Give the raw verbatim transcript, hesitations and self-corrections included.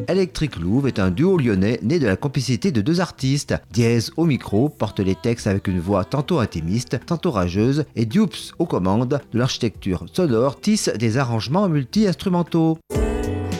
Electric Louvre est un duo lyonnais né de la complicité de deux artistes. Diez au micro porte les textes avec une voix tantôt intimiste, tantôt rageuse, et Dupes aux commandes de l'architecture sonore tisse des arrangements multi-instrumentaux.